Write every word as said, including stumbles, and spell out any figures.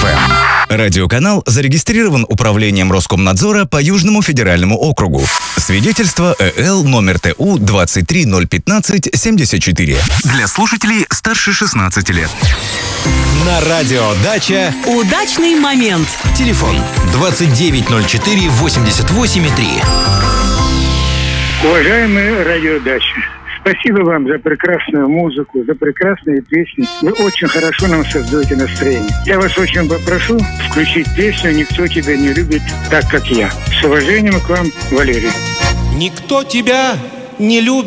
эф эм. Радиоканал зарегистрирован Управлением Роскомнадзора по Южному федеральному округу. Свидетельство Э Л номер Т У двадцать три ноль пятнадцать семьдесят четыре. Для слушателей старше шестнадцати лет. На радио «Дача» удачный момент. Телефон двадцать девять ноль четыре восемьдесят восемь три. Уважаемые радиодачи, спасибо вам за прекрасную музыку, за прекрасные песни. Вы очень хорошо нам создаете настроение. Я вас очень попрошу включить песню «Никто тебя не любит так, как я». С уважением к вам, Валерий. Никто тебя не любит